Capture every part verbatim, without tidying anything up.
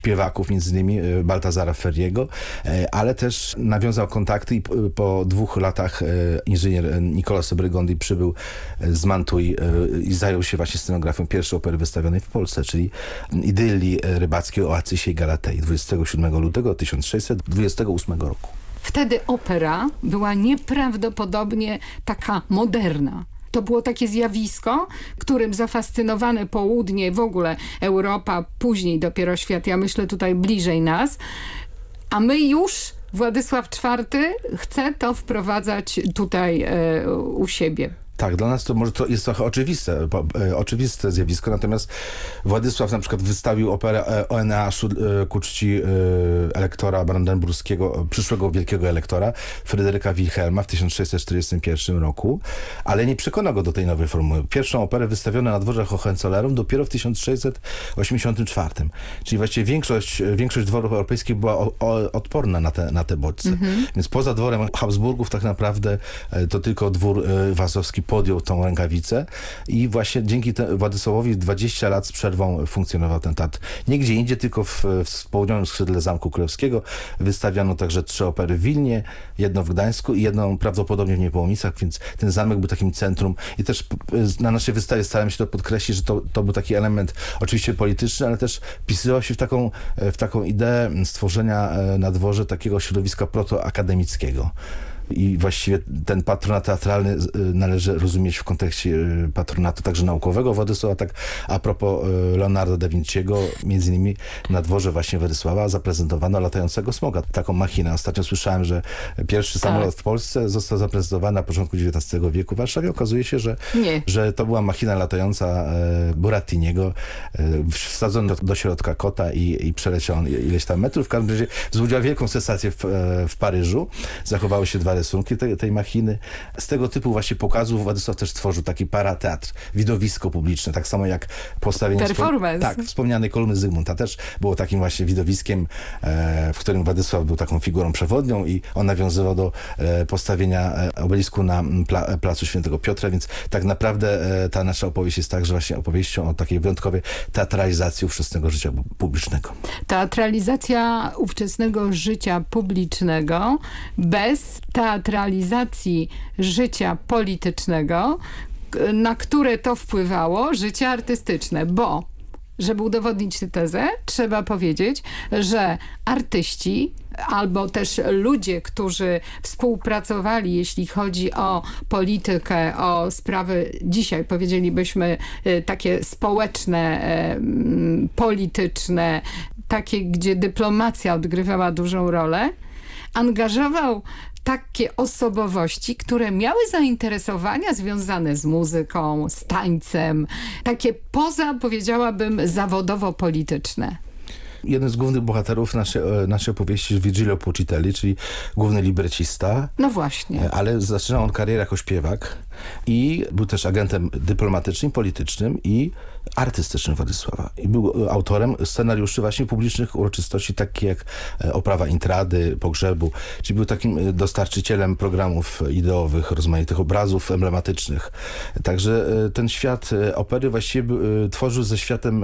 śpiewaków, między innymi Baltazara Ferriego, ale też nawiązał kontakty i po dwóch latach inżynier Nicola Sebregondi przybył z Mantui i zajął się właśnie scenografią pierwszej opery wystawionej w Polsce, czyli Idylii rybackiej o Acysie i Galatei dwudziestego siódmego lutego tysiąc sześćset dwudziestego ósmego roku. Wtedy opera była nieprawdopodobnie taka moderna. To było takie zjawisko, którym zafascynowane południe, w ogóle Europa, później dopiero świat, ja myślę tutaj bliżej nas, a my już, Władysław czwarty chce to wprowadzać tutaj e, u siebie. Tak, dla nas to może to jest trochę oczywiste, bo, e, oczywiste zjawisko, natomiast Władysław na przykład wystawił operę o Eneaszu e, ku czci e, elektora brandenburskiego, przyszłego wielkiego elektora, Fryderyka Wilhelma w tysiąc sześćset czterdziestym pierwszym roku, ale nie przekonał go do tej nowej formuły. Pierwszą operę wystawiono na dworze Hohenzollernum dopiero w tysiąc sześćset osiemdziesiątym czwartym. Czyli właściwie większość, większość dworów europejskich była o, o, odporna na te, na te bodźce. Mhm. Więc poza dworem Habsburgów tak naprawdę e, to tylko dwór e, Wasowski podjął tą rękawicę i właśnie dzięki te, Władysławowi dwadzieścia lat z przerwą funkcjonował ten teatr. Nigdzie indziej, tylko w, w południowym skrzydle Zamku Królewskiego wystawiano także trzy opery w Wilnie, jedno w Gdańsku i jedną prawdopodobnie w Niepołomicach, więc ten zamek był takim centrum i też na naszej wystawie starałem się to podkreślić, że to, to był taki element oczywiście polityczny, ale też wpisywał się w taką, w taką ideę stworzenia na dworze takiego środowiska protoakademickiego. I właściwie ten patronat teatralny należy rozumieć w kontekście patronatu także naukowego Władysława. Tak a propos Leonardo da Vinciego, między innymi na dworze właśnie Władysława zaprezentowano latającego smoga, taką machinę. Ostatnio słyszałem, że pierwszy tak. samolot w Polsce został zaprezentowany na początku dziewiętnastego wieku w Warszawie. Okazuje się, że, że to była machina latająca Burattiniego. Wsadzono do, do środka kota i, i przeleciał on ileś tam metrów. W każdym razie wzbudziła wielką sensację w, w Paryżu. Zachowały się dwa rysunki tej, tej machiny. Z tego typu właśnie pokazów Władysław też tworzył taki parateatr, widowisko publiczne, tak samo jak postawienie performance. Wspom- tak, wspomnianej kolumny Zygmunta też było takim właśnie widowiskiem, e, w którym Władysław był taką figurą przewodnią i on nawiązywał do e, postawienia e, obelisku na pla- placu Świętego Piotra, więc tak naprawdę e, ta nasza opowieść jest także właśnie opowieścią o takiej wyjątkowej teatralizacji ówczesnego życia publicznego. Teatralizacja ówczesnego życia publicznego bez teatralizacji życia politycznego, na które to wpływało życie artystyczne, bo żeby udowodnić tę tezę, trzeba powiedzieć, że artyści albo też ludzie, którzy współpracowali, jeśli chodzi o politykę, o sprawy dzisiaj powiedzielibyśmy takie społeczne, polityczne, takie, gdzie dyplomacja odgrywała dużą rolę, angażował takie osobowości, które miały zainteresowania związane z muzyką, z tańcem, takie poza, powiedziałabym, zawodowo-polityczne. Jeden z głównych bohaterów naszej, naszej opowieści jest Virgilio Puccitelli, czyli główny librecista. No właśnie. Ale zaczynał on karierę jako śpiewak i był też agentem dyplomatycznym, politycznym i artystycznym Władysława. I był autorem scenariuszy właśnie publicznych uroczystości, takich jak oprawa intrady, pogrzebu, czyli był takim dostarczycielem programów ideowych, rozmaitych obrazów emblematycznych. Także ten świat opery właściwie tworzył ze światem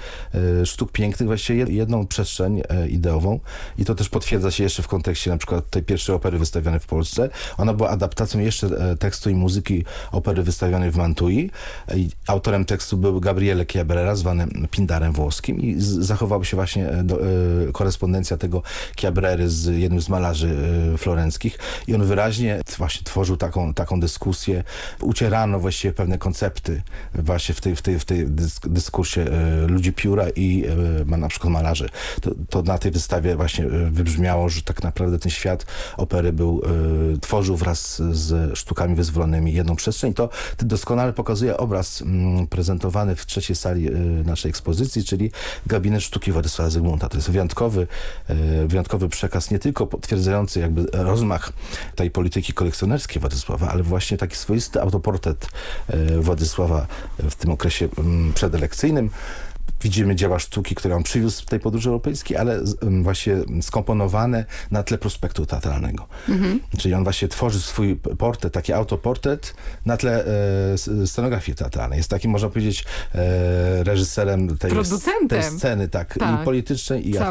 sztuk pięknych właściwie jedną przestrzeń ideową i to też potwierdza się jeszcze w kontekście na przykład tej pierwszej opery wystawionej w Polsce. Ona była adaptacją jeszcze tekstu i muzyki opery wystawionej w Mantui. I autorem tekstu był Gabriele Chiabrera, zwany Pindarem włoskim i z- zachowała się właśnie do, y, korespondencja tego Chiabrery z jednym z malarzy y, florenckich i on wyraźnie właśnie tworzył taką, taką dyskusję. Ucierano właściwie pewne koncepty właśnie w tej, w tej, w tej dysk- dyskursie y, ludzi pióra i y, na przykład malarzy. To, to na tej wystawie właśnie y, wybrzmiało, że tak naprawdę ten świat opery był, y, tworzył wraz z sztukami wyzwolonymi jedną przestrzeń. To, to doskonale pokazuje obraz mm, prezentowany w trzeciej sali y, naszej ekspozycji, czyli gabinet sztuki Władysława Zygmunta. To jest wyjątkowy, y, wyjątkowy przekaz, nie tylko potwierdzający jakby rozmach tej polityki kolekcjonerskiej Władysława, ale właśnie taki swoisty autoportret y, Władysława w tym okresie y, przedelekcyjnym. Widzimy dzieła sztuki, które on przywiózł z tej podróży europejskiej, ale właśnie skomponowane na tle prospektu teatralnego. Mhm. Czyli on właśnie tworzy swój portret, taki autoportret na tle e, scenografii teatralnej. Jest takim, można powiedzieć, e, reżyserem tej, tej sceny, tak, tak, i politycznej, i